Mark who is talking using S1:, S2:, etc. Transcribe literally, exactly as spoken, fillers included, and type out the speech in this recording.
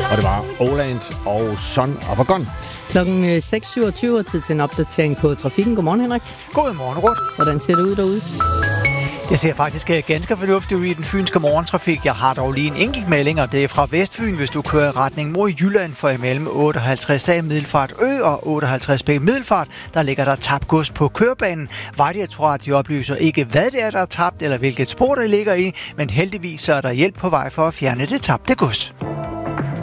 S1: Og det var Oland og Son of a Gun.
S2: Klokken seks syvogtyve er tid til en opdatering på trafikken. Godmorgen, Henrik.
S3: Godmorgen, Rut.
S2: Hvordan ser det ud derude?
S3: Det ser faktisk ganske fornuftigt ud i den fynske morgentrafik. Jeg har dog lige en enkelt melding, og det er fra Vestfyn, hvis du kører i retning mod Jylland, for imellem otteoghalvtreds A Middelfart Ø og otteoghalvtreds B Middelfart, der ligger der tabt gods på kørebanen. Vejdirektoratet de oplyser ikke, hvad det er, der er tabt, eller hvilket spor der ligger i, men heldigvis så er der hjælp på vej for at fjerne det tabte gods.